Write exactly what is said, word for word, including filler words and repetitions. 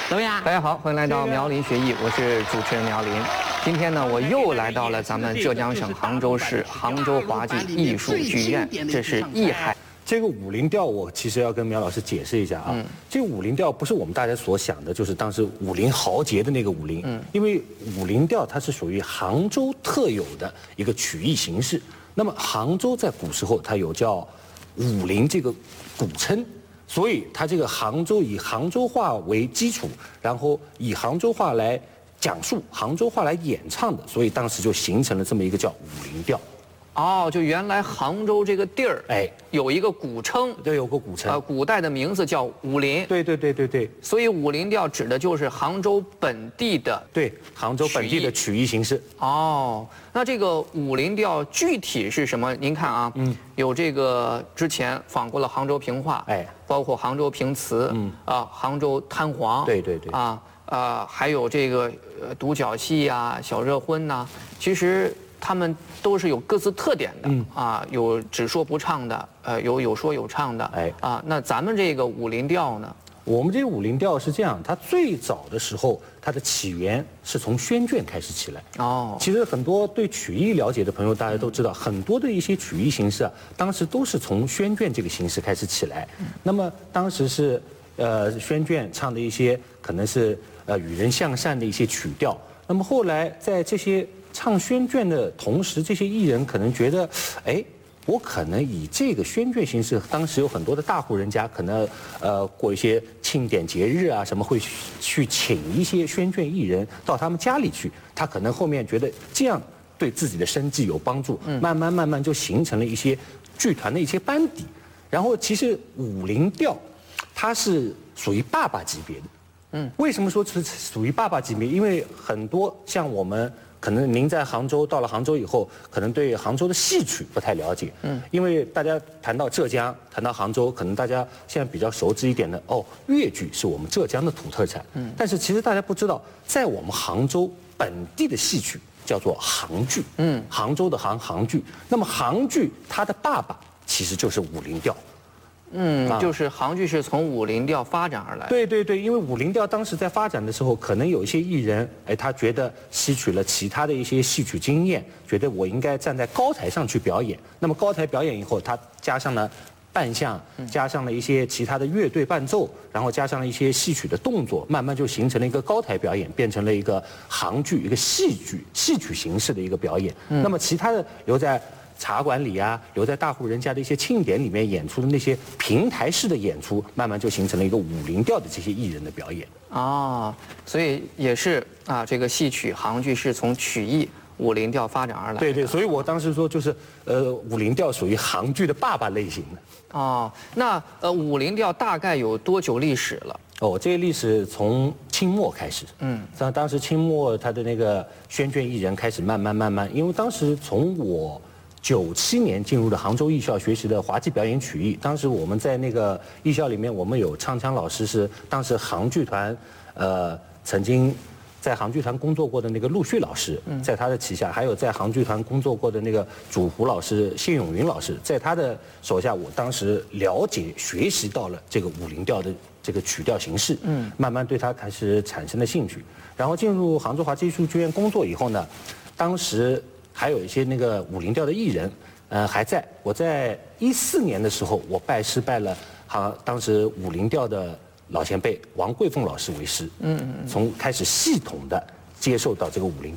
怎么样？ 大家好，欢迎来到苗林学艺，我是主持人苗林。今天呢，我又来到了咱们浙江省杭州市杭州华剧艺术剧院，这是艺海。 这个武林调，我其实要跟苗老师解释一下啊。嗯、这个武林调不是我们大家所想的，就是当时武林豪杰的那个武林。嗯。因为武林调它是属于杭州特有的一个曲艺形式。那么杭州在古时候它有叫武林这个古称。所以，它这个杭州以杭州话为基础，然后以杭州话来讲述、杭州话来演唱的，所以当时就形成了这么一个叫武林调。 哦，就原来杭州这个地儿，哎，有一个古称， 对，有个古称， 呃，古代的名字叫武林。 对对对对对。 所以武林调指的就是杭州本地的， 对，杭州本地的曲艺形式。 哦，那这个武林调具体是什么？您看啊，嗯，有这个之前访过了杭州评话，哎，包括杭州评词，嗯，啊，杭州滩黄， 对对对， 啊，呃，还有这个呃独角戏呀、小热婚呐，其实他们都是有各自特点的，嗯啊，有只说不唱的，呃，有有说有唱的，哎啊，那咱们这个武林调呢？ 我们这个武林调是这样，它最早的时候，它的起源是从宣卷开始起来。哦，其实很多对曲艺了解的朋友，大家都知道，很多的一些曲艺形式啊，当时都是从宣卷这个形式开始起来。那么当时是，呃，宣卷唱的一些可能是呃与人向善的一些曲调。那么后来在这些唱宣卷的同时，这些艺人可能觉得，哎。我可能以这个宣卷形式，当时有很多的大户人家，可能呃过一些庆典节日啊什么，会去请一些宣卷艺人到他们家里去。他可能后面觉得这样对自己的生计有帮助，慢慢慢慢就形成了一些剧团的一些班底。然后其实武林调，它是属于爸爸级别的。嗯，为什么说是属于爸爸级别？因为很多像我们。可能您在杭州到了杭州以后，可能对杭州的戏曲不太了解。嗯，因为大家谈到浙江，谈到杭州，可能大家现在比较熟知一点的，哦，粤剧是我们浙江的土特产。嗯，但是其实大家不知道，在我们杭州本地的戏曲叫做杭剧。嗯，杭州的杭杭剧。那么杭剧它的爸爸其实就是武林调。 嗯，就是杭剧是从武林调发展而来。 对对对，因为武林调当时在发展的时候，可能有一些艺人，哎，他觉得吸取了其他的一些戏曲经验，觉得我应该站在高台上去表演。那么高台表演以后，他加上了扮相，加上了一些其他的乐队伴奏，然后加上了一些戏曲的动作，慢慢就形成了一个高台表演，变成了一个杭剧，一个戏剧戏曲形式的一个表演。嗯、那么其他的留在茶馆里啊，留在大户人家的一些庆典里面演出的那些平台式的演出，慢慢就形成了一个武林调的这些艺人的表演。 哦，所以也是啊，这个戏曲杭剧是从曲艺武林调发展而来。 对对，所以我当时说就是，呃，武林调属于杭剧的爸爸类型的。 哦，那呃，武林调大概有多久历史了？ 哦，这个历史从清末开始。嗯，像当时清末他的那个宣卷艺人开始慢慢慢慢，因为当时从我。九七年进入了杭州艺校学习的滑稽表演曲艺。当时我们在那个艺校里面，我们有唱腔老师是当时杭剧团，呃，曾经在杭剧团工作过的那个陆续老师，在他的旗下，还有在杭剧团工作过的那个主胡老师谢永云老师，在他的手下，我当时了解学习到了这个武林调的这个曲调形式，嗯，慢慢对他开始产生了兴趣。然后进入杭州华剧艺术剧院工作以后呢，当时。还有一些那个武林调的艺人，呃，还在。我在一四年的时候，我拜师拜了，好，当时武林调的老前辈王桂凤老师为师。嗯嗯。从开始系统的接受到这个武林调。